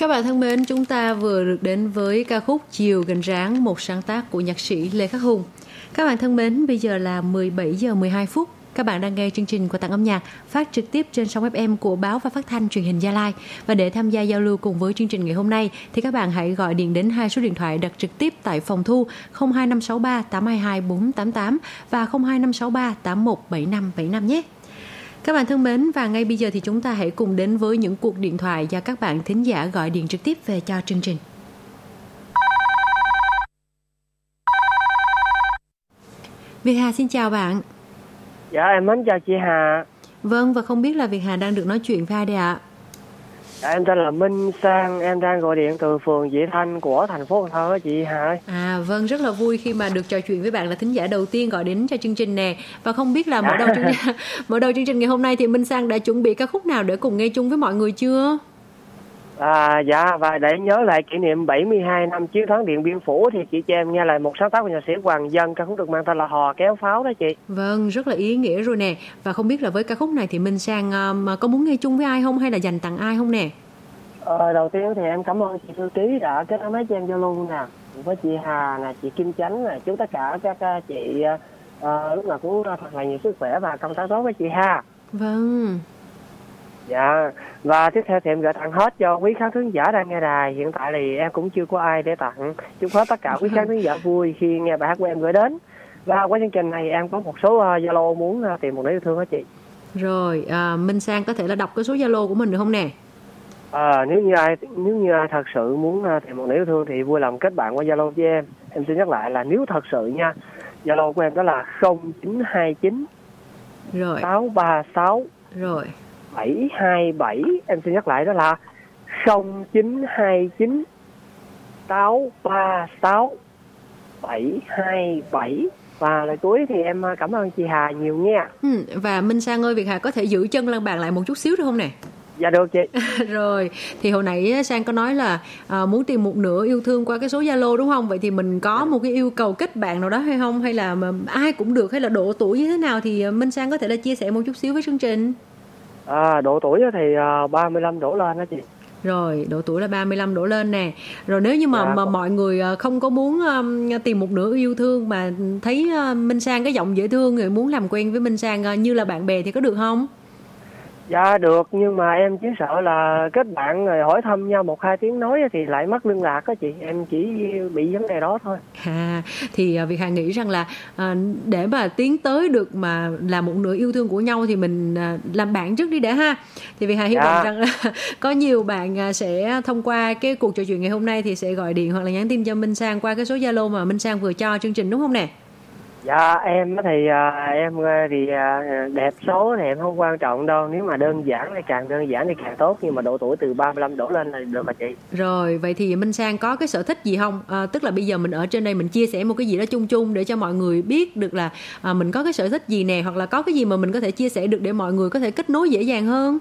Các bạn thân mến, chúng ta vừa được đến với ca khúc Chiều Gành Ráng, một sáng tác của nhạc sĩ Lê Khắc Hùng. Các bạn thân mến, bây giờ là 17 giờ 12 phút. Các bạn đang nghe chương trình Quà tặng âm nhạc phát trực tiếp trên sóng FM của Báo và Phát thanh Truyền hình Gia Lai. Và để tham gia giao lưu cùng với chương trình ngày hôm nay thì các bạn hãy gọi điện đến hai số điện thoại đặt trực tiếp tại phòng thu 02563 822 488 và 02563 817575 nhé. Các bạn thân mến, và ngay bây giờ thì chúng ta hãy cùng đến với những cuộc điện thoại do các bạn thính giả gọi điện trực tiếp về cho chương trình. Việt Hà xin chào bạn. Dạ em mến chào chị Hà. Vâng, và không biết là Việt Hà đang được nói chuyện với ai đây ạ? Dạ, em tên là Minh Sang, em đang gọi điện từ phường Vị Thanh của thành phố Cần Thơ chị Hà ơi. Vâng, rất là vui khi mà được trò chuyện với bạn là thính giả đầu tiên gọi đến cho chương trình nè. Và không biết là mở đầu chương trình ngày hôm nay thì Minh Sang đã chuẩn bị ca khúc nào để cùng nghe chung với mọi người chưa? Dạ, và để nhớ lại kỷ niệm 72 năm chiến thắng Điện Biên Phủ thì chị cho em nghe lại một sáng tác của nhạc sĩ Hoàng Dân, ca khúc được mang tên là Hò Kéo Pháo đó chị. Vâng, rất là ý nghĩa rồi nè. Và không biết là với ca khúc này thì Minh Sang có muốn nghe chung với ai không hay là dành tặng ai không nè? Đầu tiên thì em cảm ơn chị thư ký đã kết nối máy cho em giao lưu nè, với chị Hà nè, chị Kim Chánh nè, chúc tất cả các chị lúc nào cũng thật là nhiều sức khỏe và công tác tốt với chị Hà. Vâng. Dạ, và tiếp theo thì em gửi tặng hết cho quý khán thính giả đang nghe đài. Hiện tại thì em cũng chưa có ai để tặng. Chúc hết tất cả quý khán thính giả vui khi nghe bài hát của em gửi đến. Và qua chương trình này em có một số Zalo muốn tìm một nửa yêu thương đó chị. Rồi, Minh Sang có thể là đọc cái số Zalo của mình được không nè? Nếu như ai thật sự muốn tìm một nửa yêu thương thì vui lòng kết bạn qua Zalo với em. Em xin nhắc lại là nếu thật sự nha. Zalo của em đó là 0929 rồi 636 rồi 727. Em xin nhắc lại đó là 0929 636 727. Và lời cuối thì em cảm ơn chị Hà nhiều nha. Và Minh Sang ơi, Việt Hà có thể giữ chân lan bạn lại một chút xíu được không nè? Dạ được chị. Rồi, thì hồi nãy Sang có nói là muốn tìm một nửa yêu thương qua cái số Zalo đúng không? Vậy thì mình có một cái yêu cầu kết bạn nào đó hay không? Hay là ai cũng được, hay là độ tuổi như thế nào thì Minh Sang có thể là chia sẻ một chút xíu với chương trình. Độ tuổi thì 35 đổ lên đó chị. Rồi, độ tuổi là 35 đổ lên nè. Rồi nếu như mà mọi người không có muốn tìm một nửa yêu thương mà thấy Minh Sang cái giọng dễ thương rồi muốn làm quen với Minh Sang như là bạn bè thì có được không? Dạ được, nhưng mà em chỉ sợ là kết bạn rồi hỏi thăm nhau 1-2 tiếng nói thì lại mất liên lạc đó chị. Em chỉ bị vấn đề đó thôi. Thì Việt Hà nghĩ rằng là để mà tiến tới được mà là một nửa yêu thương của nhau thì mình làm bạn trước đi đã ha. Thì Việt Hà hy vọng rằng là có nhiều bạn sẽ thông qua cái cuộc trò chuyện ngày hôm nay thì sẽ gọi điện hoặc là nhắn tin cho Minh Sang qua cái số Zalo mà Minh Sang vừa cho chương trình đúng không nè? Dạ em thì đẹp số thì em không quan trọng đâu. Nếu mà đơn giản thì càng đơn giản thì càng tốt. Nhưng mà độ tuổi từ 35 đổ lên là được mà chị. Rồi, vậy thì Minh Sang có cái sở thích gì không? Tức là bây giờ mình ở trên đây mình chia sẻ một cái gì đó chung chung để cho mọi người biết được là mình có cái sở thích gì nè, hoặc là có cái gì mà mình có thể chia sẻ được để mọi người có thể kết nối dễ dàng hơn.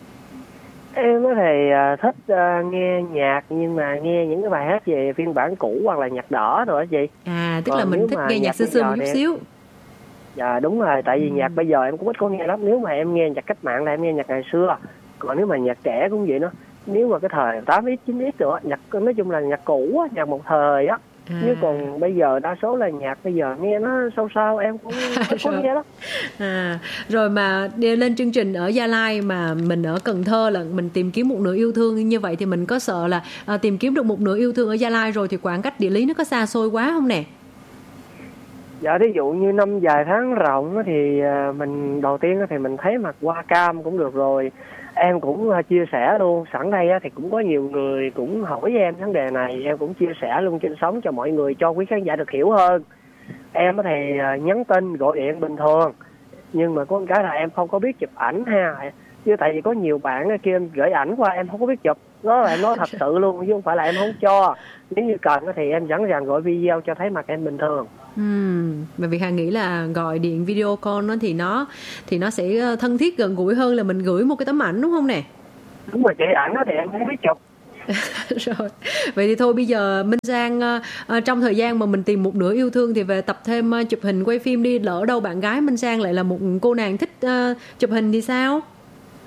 Em thì thích nghe nhạc, nhưng mà nghe những cái bài hát về phiên bản cũ hoặc là nhạc đỏ rồi đó chị. Tức là mình thích nghe nhạc xưa xưa một chút xíu. Dạ đúng rồi, tại vì nhạc bây giờ em cũng ít có nghe lắm. Nếu mà em nghe nhạc cách mạng là em nghe nhạc ngày xưa. Còn nếu mà nhạc trẻ cũng vậy đó. Nếu mà cái thời 8x, 9x nữa, nhạc nói chung là nhạc cũ, nhạc một thời á. Chứ còn bây giờ đa số là nhạc bây giờ nghe nó sao em cũng không có nghe đó. Rồi mà đi lên chương trình ở Gia Lai mà mình ở Cần Thơ là mình tìm kiếm một nửa yêu thương như vậy thì mình có sợ là tìm kiếm được một nửa yêu thương ở Gia Lai rồi thì khoảng cách địa lý nó có xa xôi quá không nè? Dạ ví dụ như năm dài tháng rộng thì mình đầu tiên thì mình thấy mặt hoa cam cũng được rồi. Em cũng chia sẻ luôn, sẵn đây thì cũng có nhiều người cũng hỏi em vấn đề này, em cũng chia sẻ luôn trên sóng cho mọi người, cho quý khán giả được hiểu hơn. Em thì nhắn tin, gọi điện bình thường, nhưng mà có một cái là em không có biết chụp ảnh ha. Chứ tại vì có nhiều bạn kia em gửi ảnh qua em không có biết chụp, đó là em nói thật sự luôn, chứ không phải là em không cho. Nếu như cần thì em sẵn sàng gọi video cho thấy mặt em bình thường. Mà Việt Hà nghĩ là gọi điện video call thì nó sẽ thân thiết gần gũi hơn là mình gửi một cái tấm ảnh đúng không nè? Đúng rồi chị, ảnh đó thì em không biết chụp. Rồi, vậy thì thôi bây giờ Minh Sang trong thời gian mà mình tìm một nửa yêu thương thì về tập thêm chụp hình quay phim đi, lỡ đâu bạn gái Minh Sang lại là một cô nàng thích chụp hình thì sao?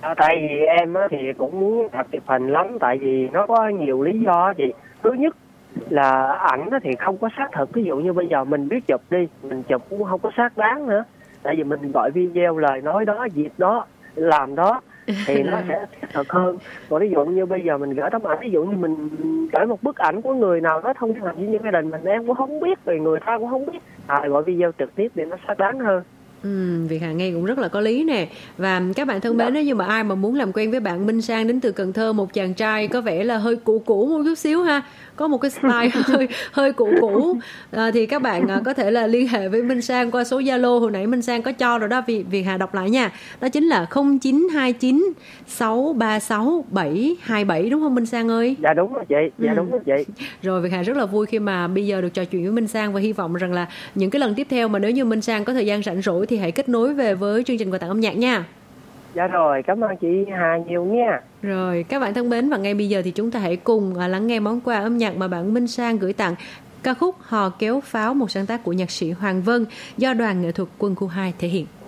Tại vì em á, thì cũng muốn tập chụp hình lắm, tại vì nó có nhiều lý do chị. Thứ nhất là ảnh á thì không có xác thực, ví dụ như bây giờ mình biết chụp đi, mình chụp cũng không có xác đáng nữa. Tại vì mình gọi video lời nói đó, việc đó, làm đó thì nó sẽ thiết thực hơn. Còn ví dụ như bây giờ mình gửi tấm ảnh, ví dụ như mình gửi một bức ảnh của người nào đó thông thường như gia đình mình, em cũng không biết, rồi người ta cũng không biết, gọi video trực tiếp để nó xác đáng hơn. Việc Hà nghe cũng rất là có lý nè. Và các bạn thân mến, nếu như mà ai mà muốn làm quen với bạn Minh Sang đến từ Cần Thơ, một chàng trai có vẻ là hơi cũ một chút xíu ha, có một cái style hơi cũ thì các bạn có thể là liên hệ với Minh Sang qua số Zalo hồi nãy Minh Sang có cho rồi đó, Việt Hà đọc lại nha. Đó chính là 0929 636 727, đúng không Minh Sang ơi? Dạ đúng rồi chị, đúng rồi chị. Rồi Việt Hà rất là vui khi mà bây giờ được trò chuyện với Minh Sang, và hy vọng rằng là những cái lần tiếp theo mà nếu như Minh Sang có thời gian rảnh rỗi thì hãy kết nối về với chương trình quà tặng âm nhạc nha. Dạ rồi, cảm ơn chị Hà nhiều nha. Rồi, các bạn thân mến, và ngay bây giờ thì chúng ta hãy cùng lắng nghe món quà âm nhạc mà bạn Minh Sang gửi tặng, ca khúc Hò Kéo Pháo, một sáng tác của nhạc sĩ Hoàng Vân do Đoàn Nghệ thuật Quân khu 2 thể hiện.